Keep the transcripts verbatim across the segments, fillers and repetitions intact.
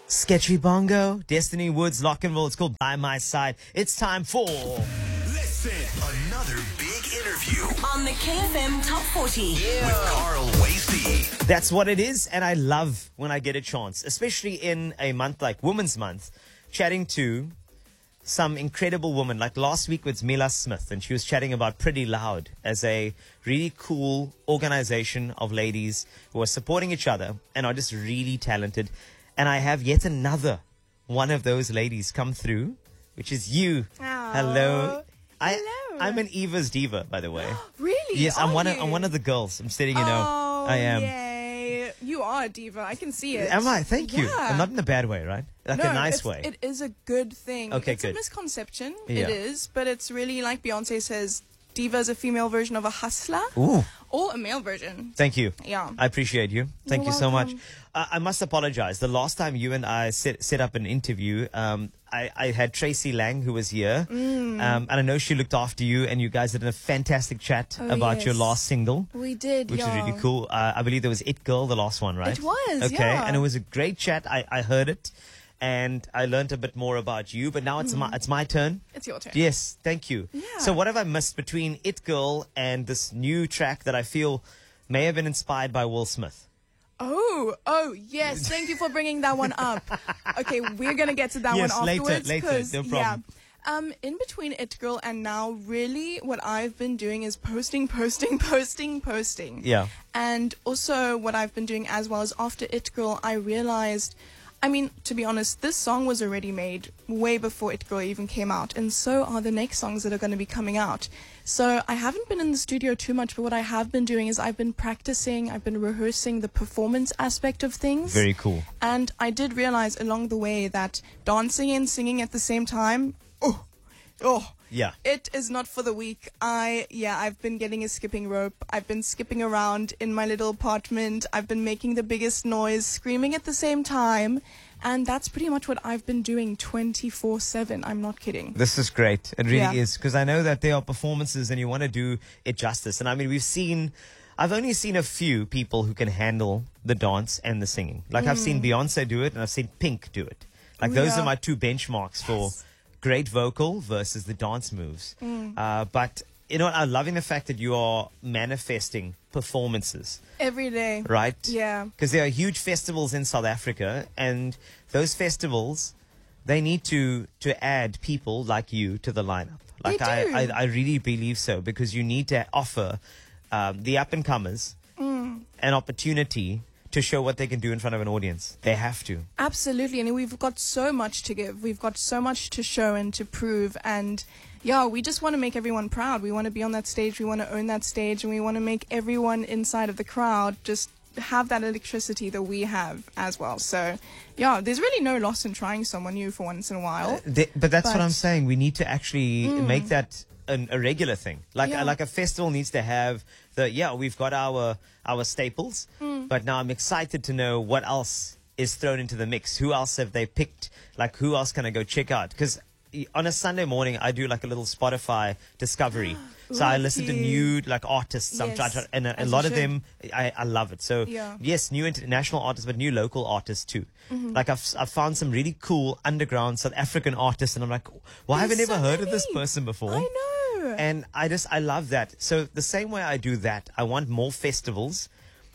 Sketchy Bongo, Destiny Woods, Lockenville. It's called By My Side. It's time for... Listen, another big interview on the K F M Top forty with Carl Wasey. That's what it is, and I love when I get a chance, especially in a month like Women's Month, chatting to some incredible woman. Like last week was Mila Smith, and she was chatting about Pretty Loud as a really cool organization of ladies who are supporting each other and are just really talented. And I have yet another one of those ladies come through, which is you. Oh, Hello. I, hello. I'm an Eva's diva, by the way. Really? Yes, I'm Are one. you? Of, I'm one of the girls. I'm letting you know. Oh, I am. Yay. You are a diva. I can see it. Am I? Thank you. Yeah. And not in a bad way, right? Like no, a nice it's, way. It is a good thing. Okay, it's good. a misconception. Yeah. It is, but it's really like Beyonce says, diva is a female version of a hustler. Ooh. Or a male version. Thank you. Yeah. I appreciate you. Thank You're you so much. welcome. Uh, I must apologize. The last time you and I set, set up an interview, um, I, I had Tracy Lang, who was here. Mm. Um, and I know she looked after you, and you guys did a fantastic chat Oh, about your yes. last single. We did, Which yeah. is really cool. Uh, I believe there was It Girl, the last one, right? It was, Okay, yeah. and it was a great chat. I, I heard it, and I learned a bit more about you. But now it's my it's my turn. It's your turn. Yes, thank you. Yeah. So what have I missed between It Girl and this new track that I feel may have been inspired by Will Smith? Oh, oh, yes. Thank you for bringing that one up. Okay, we're going to get to that Yes, one later, afterwards. later, 'cause, no problem. Yeah. Um, in between It Girl and now, really what I've been doing is posting, posting, posting, posting. Yeah. And also what I've been doing as well is after It Girl, I realized, I mean, to be honest, this song was already made way before It Girl even came out. And so are the next songs that are going to be coming out. So I haven't been in the studio too much, but what I have been doing is I've been practicing, I've been rehearsing the performance aspect of things. Very cool. And I did realize along the way that dancing and singing at the same time, oh, oh, Yeah. it is not for the weak. I, yeah, I've been getting a skipping rope. I've been skipping around in my little apartment. I've been making the biggest noise, screaming at the same time. And that's pretty much what I've been doing twenty-four seven. I'm not kidding. This is great. It really Yeah. is. Because I know that there are performances and you want to do it justice. And I mean, we've seen, I've only seen a few people who can handle the dance and the singing. Like I've seen Beyonce do it and I've seen Pink do it. Like Mm. Oh, those yeah. are my two benchmarks for great vocal versus the dance moves. Mm. Uh, but, you know what? I'm loving the fact that you are manifesting performances. Every day. Right? Yeah. Because there are huge festivals in South Africa, and those festivals, they need to to add people like you to the lineup. Like They I, do. I, I really believe so, because you need to offer um, the up and comers Mm. an opportunity to show what they can do in front of an audience. They have to. Absolutely. And we've got so much to give. We've got so much to show and to prove. And yeah, we just want to make everyone proud. We want to be on that stage. We want to own that stage. And we want to make everyone inside of the crowd just have that electricity that we have as well. So yeah, there's really no loss in trying someone new for once in a while. They, but that's what But- I'm saying. We need to actually make that an, a regular thing. Like Yeah. like a festival needs to have the yeah. We've got our our staples, but now I'm excited to know what else is thrown into the mix. Who else have they picked? Like who else can I go check out? Because on a Sunday morning I do like a little Spotify discovery. So I listen to Lucky. new like artists. I'm Yes, trying to, and a, a as lot you of should. them I, I love it. So Yeah. yes, new international artists, but new local artists too. Mm-hmm. Like I've I've found some really cool underground South African artists, and I'm like, why have I There's never so heard of this many. person before? I know. And I just I love that. So the same way I do that, I want more festivals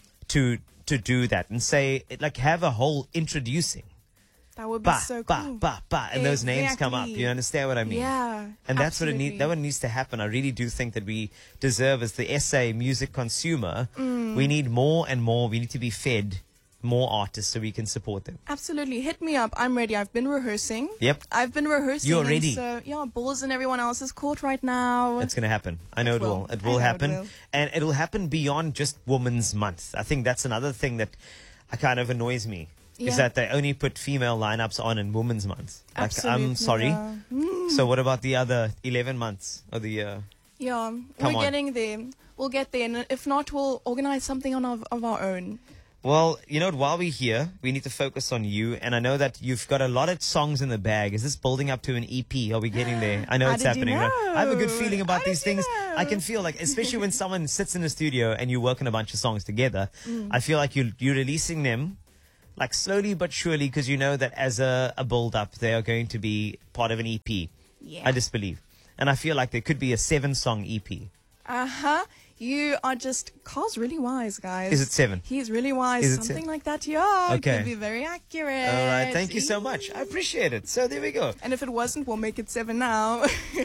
to to do that and say like have a whole introducing. That would be Ba, so ba, cool. ba, ba, and those names come up. Exactly. You understand what I mean? Yeah. And that's what it absolutely. needs. That what needs to happen. I really do think that we deserve, as the S A music consumer, Mm. we need more and more. We need to be fed more artists so we can support them. Absolutely. Hit me up. I'm ready. I've been rehearsing. Yep. I've been rehearsing. You're and ready. So, yeah, balls in everyone else's court right now. It's going to happen. I know it, It will. will. It I will know it happen. will. And it'll happen beyond just Women's Month. I think that's another thing that uh, kind of annoys me. Is Yeah. that they only put female lineups on in Women's Month. Like, Absolutely. I'm sorry. Yeah. Mm. So what about the other eleven months of the year? Yeah, Come we're on. getting there. We'll get there. And if not, we'll organize something on our, of our own. Well, you know what? While we're here, we need to focus on you. And I know that you've got a lot of songs in the bag. Is this building up to an E P? Are we getting there? I know How it's did you happening. right? know? I have a good feeling about How these did you things. I know? can feel like, especially when someone sits in the studio and you work on a bunch of songs together, Mm. I feel like you, you're releasing them like slowly but surely, because you know that as a, a build-up, they are going to be part of an E P. Yeah. I just believe. And I feel like there could be a seven-song E P. Uh-huh. You are just... Carl's really wise, guys. Is it seven? He is really wise. Is it Something se- like that, yeah. Okay. Could be very accurate. All right, thank you so much. I appreciate it. So there we go. And if it wasn't, we'll make it seven now.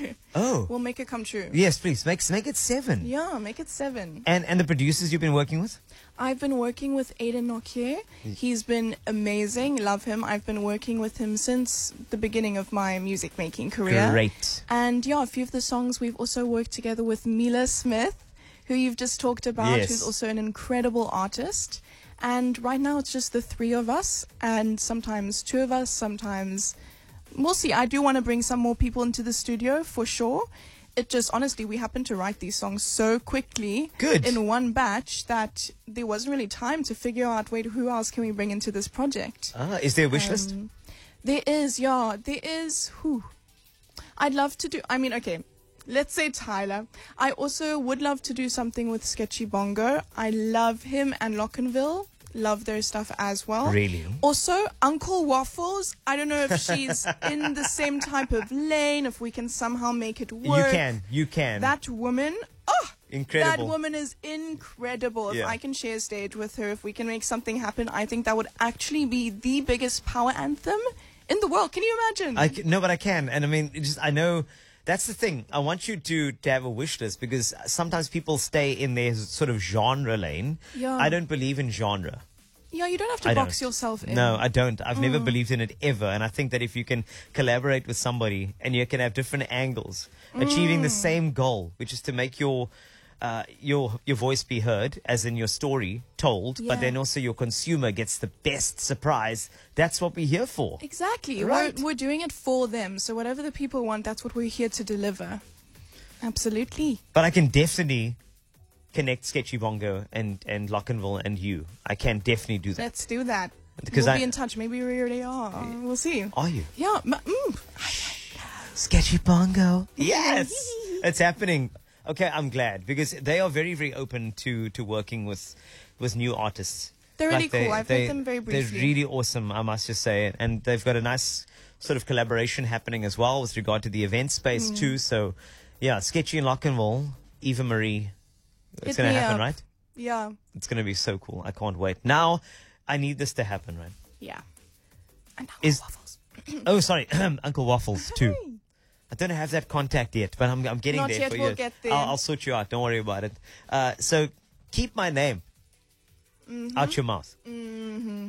Oh, We'll make it come true. yes, please. Make, make it seven. Yeah, make it seven. And, and the producers you've been working with? I've been working with Aiden Nokier. He's been amazing. Love him. I've been working with him since the beginning of my music making career. Great. And yeah, a few of the songs we've also worked together with Mila Smith, who you've just talked about, Yes. who's also an incredible artist. And right now it's just the three of us, and sometimes two of us, sometimes we'll see. I do want to bring some more people into the studio for sure. It just, honestly, we happened to write these songs so quickly Good. in one batch that there wasn't really time to figure out, wait, who else can we bring into this project? Ah, is there a wish list? Um, There is, yeah, there is. Who? I'd love to do. I mean, okay, let's say Tyler. I also would love to do something with Sketchy Bongo. I love him and Lockenville. Love their stuff as well. Really? Also, Uncle Waffles. I don't know if she's in the same type of lane. If we can somehow make it You work. can. You can. That woman. Oh, Incredible. That woman is incredible. If Yeah. I can share stage with her, if we can make something happen, I think that would actually be the biggest power anthem in the world. Can you imagine? I can, no, but I can. And I mean, it just I know that's the thing. I want you to, to have a wish list, because sometimes people stay in their sort of genre lane. Yeah. I don't believe in genre. yeah, you don't have to I box don't. yourself in. No, I don't. I've never Mm. believed in it ever. And I think that if you can collaborate with somebody and you can have different angles, achieving the Mm. same goal, which is to make your uh, your your voice be heard, as in your story told, Yeah. but then also your consumer gets the best surprise. That's what we're here for. Exactly. Right. We're, we're doing it for them. So whatever the people want, that's what we're here to deliver. Absolutely. But I can definitely connect Sketchy Bongo and, and Lockenville and you. I can definitely do that. Let's do that. Because we'll I- be in touch. Maybe we already are. We'll see. Are you? Yeah. ma- Mm. Sketchy Bongo. Yes, it's happening. Okay, I'm glad, because they are very, very open to, to working with with new artists. They're really they- cool. I've they- met them very briefly. They're really awesome, I must just say. And they've got a nice sort of collaboration happening as well with regard to the event space Mm. too. So, yeah, Sketchy and Lockenville, Eva Marie. It's Hit going to me happen, up. right? Yeah. It's going to be so cool. I can't wait. Now, I need this to happen, right? Yeah. And Is- waffles. Oh, sorry, Uncle Waffles too. I don't have that contact yet, but I'm I'm getting Not there yet, for we'll you. get there. I'll, I'll sort you out. Don't worry about it. Uh, so keep my name Mm-hmm. out your mouth. Mm-hmm.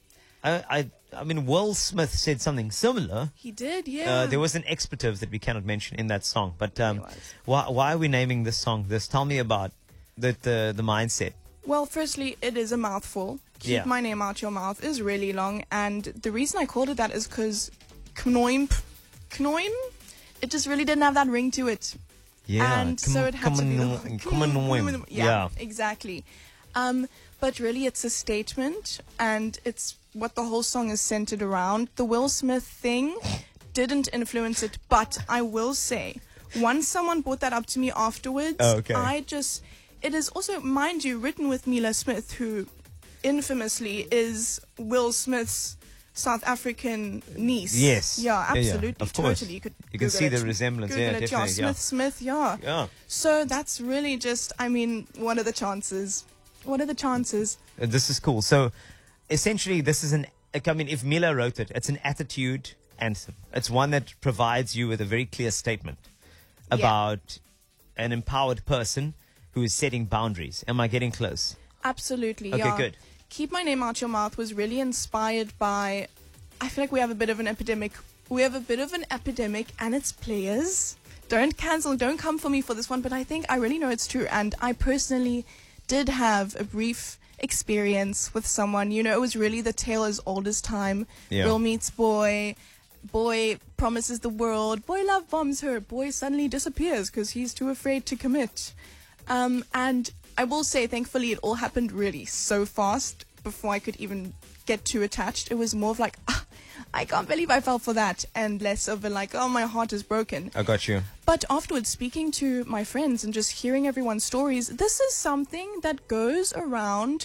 I, I I mean, Will Smith said something similar. He did, yeah. Uh, there was an expletive that we cannot mention in that song. But um, There was. why why are we naming this song this? Tell me about the the, the mindset. Well, firstly, it is a mouthful. Keep Yeah. my name out your mouth is really long, and the reason I called it that is because Knoimp, Knoim, it just really didn't have that ring to it. Yeah, and come- so it had come to be. on, come on, Knoim. yeah, Yeah. exactly. Um, but really, it's a statement, and it's what the whole song is centered around. The Will Smith thing didn't influence it, but I will say, once someone brought that up to me afterwards, Oh, okay. I just. It is also, mind you, written with Mila Smith, who infamously is Will Smith's South African niece. Yes. Yeah, Yeah, yeah. absolutely. Of course. Totally. You, could You can Google see it. the resemblance. Google Yeah, it. definitely, Smith, yeah. Smith, yeah. Yeah. So that's really just, I mean, what are the chances? What are the chances? Uh, This is cool. So, essentially, this is an. I mean, if Mila wrote it, it's an attitude anthem. It's one that provides you with a very clear statement Yeah. about an empowered person who is setting boundaries. Am I getting close? Absolutely, Okay, yeah. good. Keep My Name Out Your Mouth was really inspired by, I feel like we have a bit of an epidemic. We have a bit of an epidemic, and it's players. Don't cancel, don't come for me for this one, but I think I really know it's true. And I personally did have a brief experience with someone. You know, it was really the tale as old as time. Yeah. Girl meets boy. Boy promises the world. Boy love bombs her. Boy suddenly disappears because he's too afraid to commit. Um, and I will say, thankfully, it all happened really so fast before I could even get too attached. It was more of like, ah, I can't believe I fell for that, and less of a like, oh, my heart is broken. I got you. But afterwards, speaking to my friends and just hearing everyone's stories, this is something that goes around.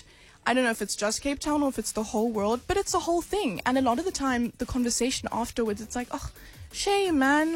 I don't know if it's just Cape Town or if it's the whole world, but it's a whole thing. And a lot of the time, the conversation afterwards, it's like, oh, shame, man.